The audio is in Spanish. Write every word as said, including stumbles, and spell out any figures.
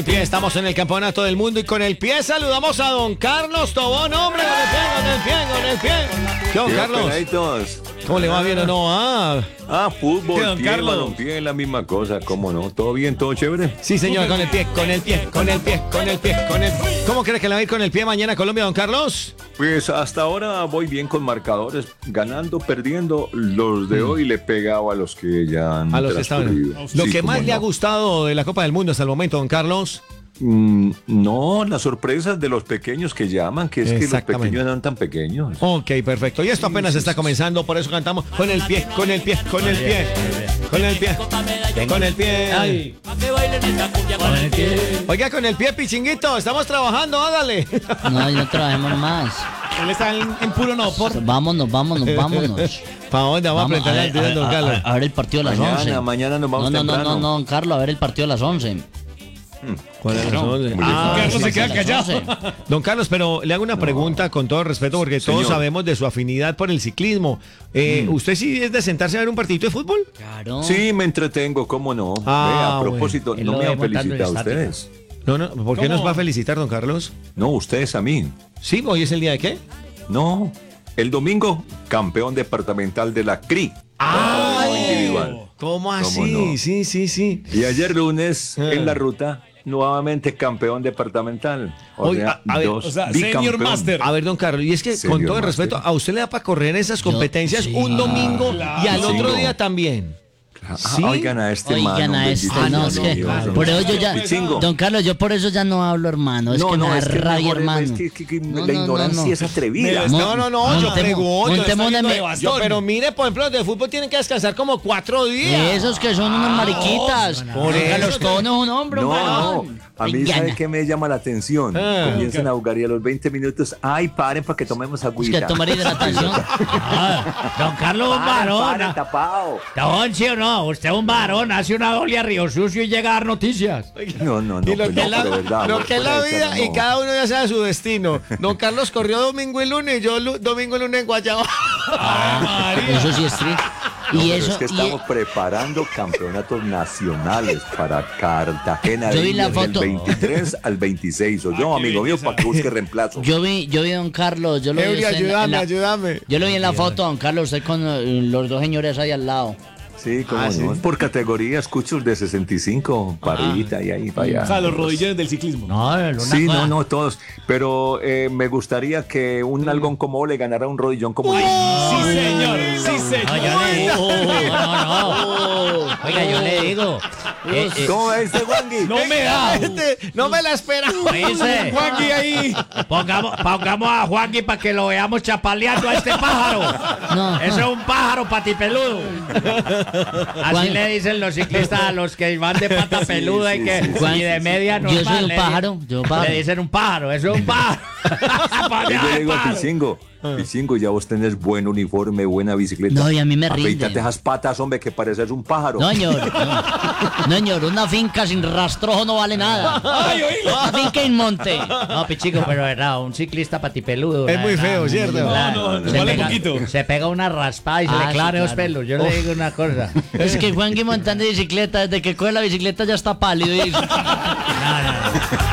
Estamos en el campeonato del mundo y con el pie saludamos a don Carlos Tobón, hombre, con el pie, con el pie, con el pie. ¿Qué, don Carlos? Peladitos. ¿Cómo le va, bien o no? Ah, ah fútbol, ¿Qué, don pie, Carlos? balompié, es la misma cosa, ¿cómo no? ¿Todo bien, todo chévere? Sí, señor, con el pie, con el pie, con el pie, con el pie, con el pie. ¿Cómo cree que le va a ir con el pie mañana a Colombia, don Carlos? Pues hasta ahora voy bien con marcadores, ganando, perdiendo. Los de hoy le he pegado a los que ya han A los que estaban. transcurrido. Lo Sí, que cómo más le ha no. gustado de la Copa del Mundo hasta el momento, don Carlos. Mm, no, las sorpresas de los pequeños que llaman, que es que los Exactamente. pequeños no eran tan pequeños. Ok, perfecto. Y esto apenas está comenzando, por eso cantamos con el pie, con el pie, con el pie, con el pie, con el pie. Ay. Con el pie. Oiga, con el pie, pichinguito, estamos trabajando, hágale. No, no trabajemos más. Él está en, en puro no por. Vámonos, vámonos, vámonos. ¿Para dónde vamos, Vamos, a a, apretar ver, el dedo, don a- a- Carlos? a ver el partido a las Mañana, once. mañana nos vamos no, no, no, temprano. no, no, don Carlos, a ver el partido a las once. ¿Cuál es la Claro. razón? Muy Ah, Carlos sí, se sí. queda a las callado. once. Don Carlos, pero le hago una pregunta con todo respeto porque todos Señor. sabemos de su afinidad por el ciclismo. Eh, ¿Usted sí es de sentarse a ver un partidito de fútbol? Claro. Sí, me entretengo, ¿cómo no? Ah, Ve, a propósito, bueno. no Él me lo han ve montando felicitado en estática. ustedes. No, no, ¿por qué ¿Cómo? nos va a felicitar, don Carlos? No, ustedes a mí. Sí, hoy es el día de qué. No, el domingo, campeón departamental de la C R I. Individual. ¿Cómo así? no? Sí, sí, sí. Y ayer lunes, Ah. en la ruta, nuevamente campeón departamental. O Oye, sea, a- a ver, dos o sea, bicampeón. senior master. A ver, don Carlos, y es que Señor con todo el Master. respeto, ¿a usted le da para correr esas competencias sí. un domingo Claro. y al otro Pichingo. día también? Ah, ¿Sí? Oigan a este Oigan mano, a este, bendito no, sea es que Dios, por eso hombre. yo ya, Pichingo. don Carlos, yo por eso ya no hablo, hermano, es no, que no, me da es que rabia, mejor, hermano. es que, que- que No, la no, no, ignorancia no. es atrevida. Me- No, no, no, yo Montemo- pregunto. montemos está de yendo me- de yo, pero mire, por ejemplo, los de fútbol tienen que descansar como cuatro días. Esos que son unos mariquitas. por Don eso Carlos, te- todo no es un hombre, No, hermano. no. A mí, ¿sabe qué me llama la atención? Ah. Comienzan a jugar y a los veinte minutos, ay, paren para que tomemos Es agüita. que tomar hidratación. Ah, don Carlos, un Paren, varón. paren, ah. tapado. Don, sí o no, usted es un varón, hace una doble a Río Sucio y llega a dar noticias. No, no, no. Y lo pues que no, es la, pero verdad, lo amor, que es la fuera de vida charla, y no. cada uno ya sabe su destino. Don Carlos corrió domingo y lunes y yo lu- domingo y lunes en Guayaba. Eso sí es triste. No, Y pero eso, es que y- estamos preparando campeonatos nacionales para Cartagena Yo de vi la Indias del foto. veintitrés al veintiséis. O yo, amigo mío, para que busque reemplazo. yo vi, yo vi a don Carlos, yo lo vi Eury, usted en- en ayúdame, la- ayúdame. Yo lo vi en la foto, don Carlos, usted con eh, los dos señores ahí al lado. Sí, como Ah, no. sí. Es por categoría, escucho el de sesenta y cinco, parita y ahí para allá. O sea, los rodillones del ciclismo. No, una Sí, cosa- no, no, todos. Pero eh, me gustaría que un algón como vos le ganara un rodillón como yo. Sí, señor. Sí, No, señor. yo le digo. No, no, no. Oiga, yo le digo. eh, eh, ¿Cómo ves este Wangui? No me da. Este, no me la esperaba. dice, Juanqui ahí. pongamos, pongamos a Juanqui para que lo veamos chapaleando a este pájaro. No. Eso es un pájaro patipeludo. Así Juan- le dicen los ciclistas a los que van de pata peluda sí, y que sí, sí, y de media Yo soy normal. un le- pájaro, yo pájaro. Le dicen un pájaro, eso es un pájaro. Y yo le digo a Pájaro. Pichingo, Pichingo, ya vos tenés buen uniforme, buena bicicleta. No, y a mí me rinde. Afeítate esas patas, hombre, que pareces un pájaro. No, señor. No. No, señor, una finca sin rastrojo no vale nada. Ay, oílo. Una finca en monte. No, pichico, pero era un ciclista patipeludo. Es la muy verdad. feo, ¿cierto? La- No, no, se vale pega- poquito. Se pega una raspada y se Ah, le sí, clavan los claro. pelos. Yo le digo una cosa. Es que Juan montando bicicleta, desde que coge la bicicleta ya está pálido. Y... No, no, no.